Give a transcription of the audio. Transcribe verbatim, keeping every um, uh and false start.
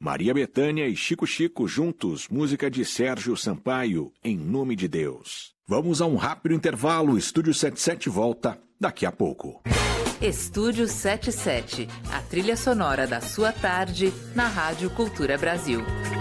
Maria Bethânia e Chico Chico juntos, música de Sérgio Sampaio, Em Nome de Deus. Vamos a um rápido intervalo, Estúdio setenta e sete volta daqui a pouco. Estúdio setenta e sete, a trilha sonora da sua tarde na Rádio Cultura Brasil.